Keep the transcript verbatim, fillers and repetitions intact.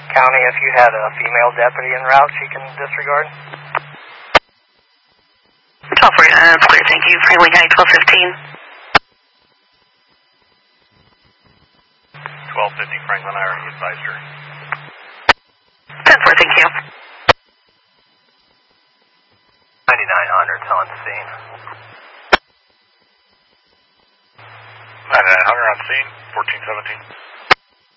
County, if you had a female deputy en route, she can disregard. twelve forty-nine, that's clear, thank you. Freeway County twelve fifteen. twelve fifty, Franklin, I already advised her. ten four, thank you. ninety-nine hundred on scene. ninety-nine hundred on scene, fourteen seventeen.